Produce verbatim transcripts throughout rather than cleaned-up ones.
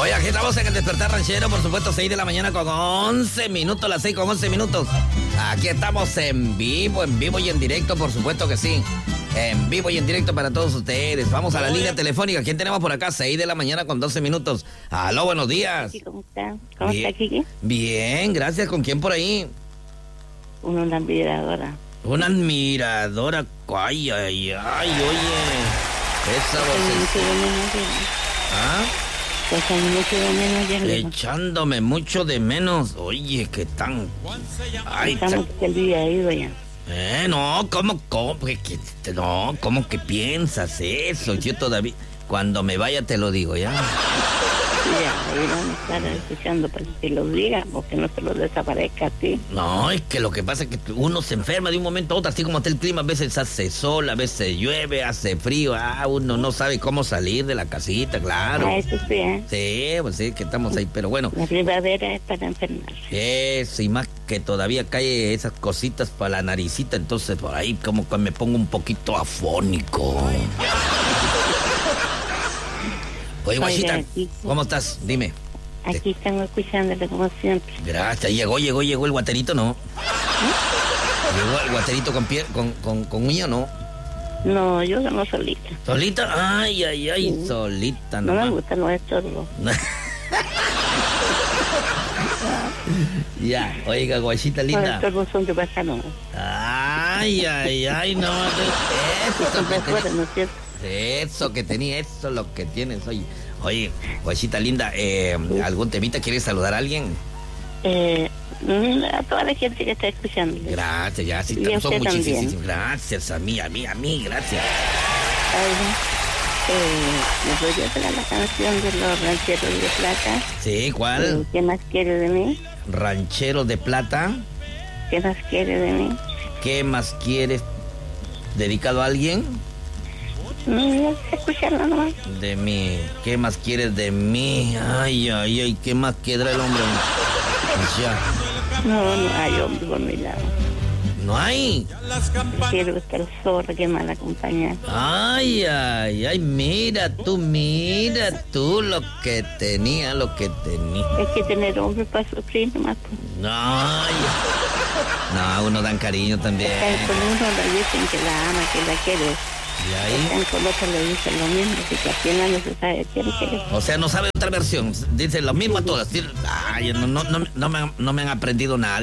Oye, aquí estamos en el Despertar Ranchero, por supuesto, seis de la mañana con once minutos, las seis con once minutos. Aquí estamos en vivo, en vivo y en directo, por supuesto que sí. En vivo y en directo para todos ustedes. Vamos a la línea telefónica. ¿Quién tenemos por acá? seis de la mañana con doce minutos. Aló, buenos días. ¿Cómo está? ¿Cómo Bien. está, Kiki? Bien, gracias. ¿Con quién por ahí? Una admiradora. Una admiradora. Ay, ay, ay, oye. Esa Mucho de voz. menos, ya. ¿Ah? Pues hay mucho de menos, ya le digo. Echándome mucho de menos. Oye, qué tan. Ay, Estamos que el día ha ido ya. Eh, no, ¿cómo, cómo, que, que- no, ¿cómo que piensas eso? Yo todavía, cuando me vaya te lo digo, ¿ya? Ya, ahí vamos a estar escuchando para que lo diga, porque no se lo desaparezca a ti. No, es que lo que pasa es que uno se enferma de un momento a otro, así como está el clima, a veces hace sol, a veces llueve, hace frío, ah, uno no sabe cómo salir de la casita, claro. Ah, eso sí, ¿eh? Sí, pues sí, que estamos ahí, pero bueno, La primavera es para enfermarse. eso, y más que todavía cae esas cositas para la naricita, entonces por ahí como que me pongo un poquito afónico. Oye, guachita, Oiga, aquí- ¿cómo estás? Dime. Aquí estamos escuchándole como siempre. Gracias. Llegó, llegó, llegó el guaterito, ¿no? Llegó el guaterito con pie, con, con, con uña, ¿no? No, yo no solita. ¿Solita? Ay, ay, ay, Sí. solita, No me nomás. gustan los estorbos. Ya, oiga, guachita Los linda. estorbos son de pasano. Ay, ay, ay, no. Eso Son que de afuera, ¿no es cierto? tenía, eso que tenía, eso es lo que tienes, oye. Oye, guachita linda, eh, ¿algún temita? ¿Quieres saludar a alguien? Eh, mm, a toda la gente que está escuchando. Gracias, ya, sí, Y a son usted también. muchísimas. Gracias a mí, a mí, a mí, gracias. Eh, ¿me podría pegar la canción de los rancheros de plata? Sí, Eh, ¿cuál? ¿Qué más quiere de mí? Ranchero de plata. ¿Qué más quiere de mí? ¿Qué más quieres? ¿Dedicado a alguien? No, escucharlo nomás. De mí. ¿Qué más quieres de mí? Ay, ay, ay, ¿qué más quedará el hombre? Ya. No, no hay hombre por mi lado. ¿No hay? Quiero estar sola, que mal acompañada. Ay, ay, ay, mira tú, mira tú lo que tenía, lo que tenía. Hay que tener hombre para sufrir nomás. Pues. Ay. No, uno dan cariño también. Están con uno, le dicen que la ama, que la quiere. ¿Y ahí? Están con otro, le dicen lo mismo, así que al final no se sabe quién quiere. O sea, no sabe otra versión. Dicen lo mismo a todas. Ay, no, no, no, no, me, han, no me han aprendido nada.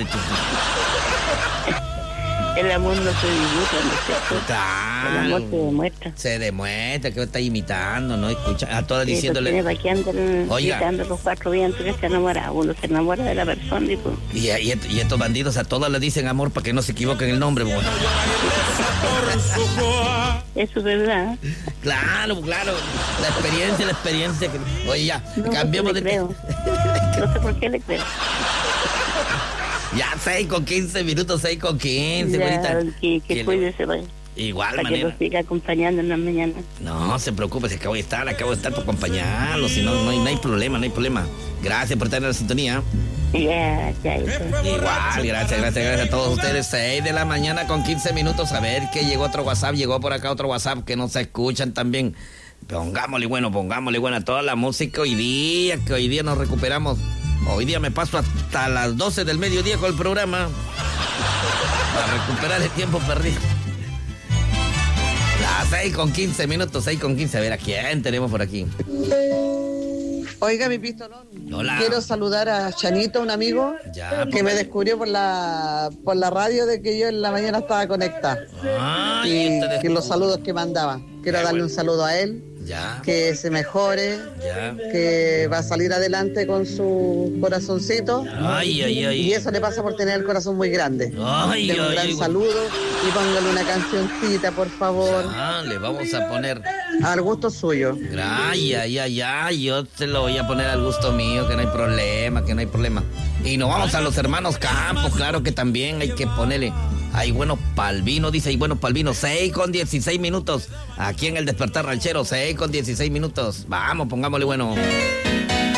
El amor no se dibuja, ¿no es cierto? Claro. El amor se demuestra. Se demuestra que está imitando, ¿no? Escucha a todas Sí, diciéndole. tiene para que anden Oiga. gritando los cuatro vientos que se enamora. Uno se enamora de la persona y pues. Y, y, y estos bandidos a todas le dicen amor para que no se equivoquen el nombre, bueno. Eso es verdad. Claro, claro. La experiencia, la experiencia. que- Oye, ya, No, cambiemos le de. creo. No sé por qué le creo. Ya, seis con quince minutos, seis con quince, Ya, güerita. que, Que que le- cuídese, pues, Igual para que manera. lo siga acompañando en la mañana. No se preocupe, si acabo de estar, acabo de estar por acompañarlo, si no, no hay, no hay problema, no hay problema. Gracias por estar en la sintonía. Ya, ya, ya. Igual, gracias, gracias, gracias a todos ustedes. seis de la mañana con quince minutos. A ver que llegó otro WhatsApp, llegó por acá otro WhatsApp que no se escuchan también. Pongámosle bueno, pongámosle bueno a toda la música hoy día, que hoy día nos recuperamos. Hoy día me paso hasta las doce del mediodía con el programa para recuperar el tiempo perdido. Las seis con quince minutos, seis con quince. A ver, ¿a quién tenemos por aquí? Oiga, mi pistolón. Hola. Quiero saludar a Chanito, un amigo Ya, que me descubrió por la por la radio de que yo en la mañana estaba conectada. Ay, Y este que los saludos que mandaba. Quiero Qué darle bueno. un saludo a él, Ya, que se mejore, ya. que va a salir adelante con su corazoncito. Ay, ay, ay. Y eso le pasa por tener el corazón muy grande. Ay, Denle un ay, gran ay. saludo y póngale una cancioncita, por favor, Ah, le vamos a poner. al gusto suyo. Ay, ay, ay, ay, yo te lo voy a poner al gusto mío, que no hay problema, que no hay problema. Y nos vamos a los hermanos Campos, claro que también hay que ponerle. Hay buenos palvinos, dice, hay buenos palvinos, seis con dieciséis minutos. Aquí en el Despertar Ranchero, seis con dieciséis minutos. Vamos, pongámosle bueno.